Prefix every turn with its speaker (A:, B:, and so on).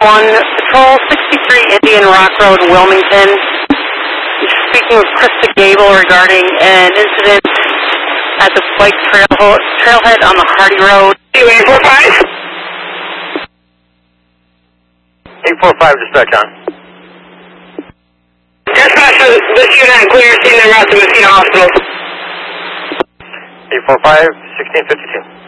A: 1, Patrol 63 Indian Rock Road, Wilmington. Speaking with Krista Gable regarding an incident at the bike trailhead on the Hardy Road.
B: 845?
C: 845, dispatch on.
B: Dispatch, this unit clear, seen them route to Messina Hospital.
C: 845, 1652.